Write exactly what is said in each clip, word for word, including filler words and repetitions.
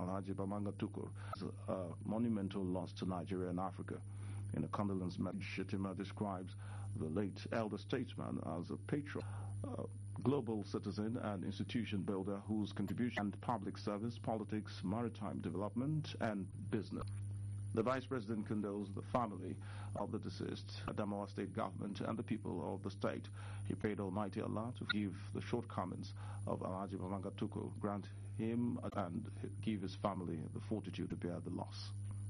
Alhaji Bamanga Tukur, a monumental loss to Nigeria and Africa. In a condolence message, Shettima describes the late elder statesman as a patriot, uh, global citizen and institution builder whose contribution and public service, politics, maritime development and business. The Vice President condoles the family of the deceased, Adamawa State government and the people of the state. He prayed Almighty Allah to forgive the shortcomings of Alhaji Bamanga Tukur, grant him and give his family the fortitude to bear the loss.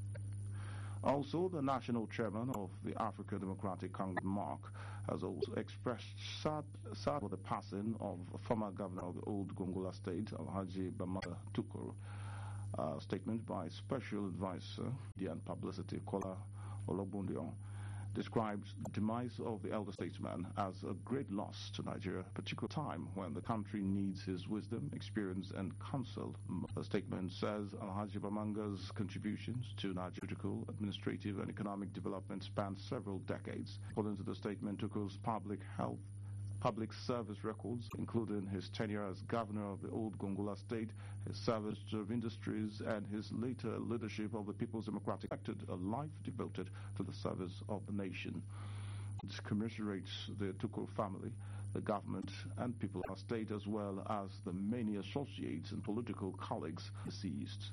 Also, the national chairman of the African Democratic Congress, Mark, has also expressed sad, sad for the passing of former governor of the old Gongola state, Alhaji Bamanga Tukur. A statement by Special Advisor Media and Publicity Kola Ologbundion describes the demise of the elder statesman as a great loss to Nigeria, a particular time when the country needs his wisdom, experience and counsel. The statement says Alhaji Bamanga's contributions to Nigeria's political, administrative and economic development span several decades. According to the statement, Tukur's public health public service records, including his tenure as governor of the old Gongola state, his service to industries, and his later leadership of the People's Democratic Party, a life devoted to the service of the nation. It commiserates the Tukur family, the government, and people of our state, as well as the many associates and political colleagues deceased.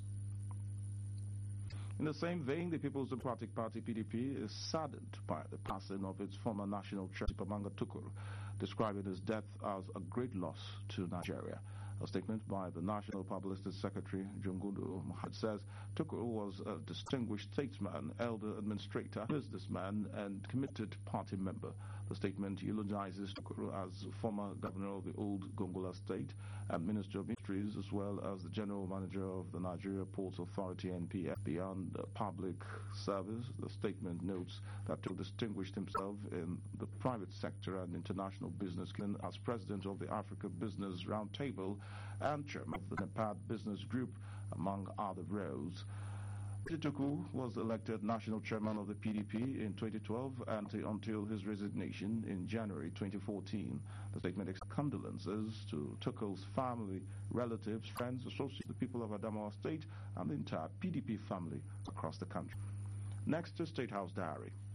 In the same vein, the People's Democratic Party, P D P, is saddened by the passing of its former national chairman, Bamanga Tukur, describing his death as a great loss to Nigeria. A statement by the National Publicity Secretary, Jungundu Muhammad, says Tukur was a distinguished statesman, elder administrator, businessman, and committed party member. The statement eulogizes Tukur as former governor of the old Gongola state and Minister of Industries, as well as the general manager of the Nigeria Ports Authority, N P A. Beyond uh, public service, the statement notes that Tukur distinguished himself in the private sector and international business as president of the Africa Business Roundtable and chairman of the NEPAD Business Group, among other roles. Tukur was elected national chairman of the P D P in twenty twelve and until his resignation in January twenty fourteen. The statement extends condolences to Tukur's family, relatives, friends, associates, the people of Adamawa State, and the entire P D P family across the country. Next to State House Diary.